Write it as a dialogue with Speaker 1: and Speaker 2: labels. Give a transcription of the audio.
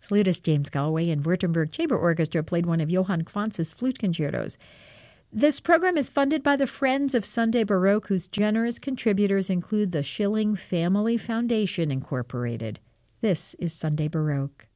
Speaker 1: Flutist James Galway and Württemberg Chamber Orchestra played one of Johann Quantz's flute concertos. This program is funded by the Friends of Sunday Baroque, whose generous contributors include the Schilling Family Foundation, Incorporated. This is Sunday Baroque.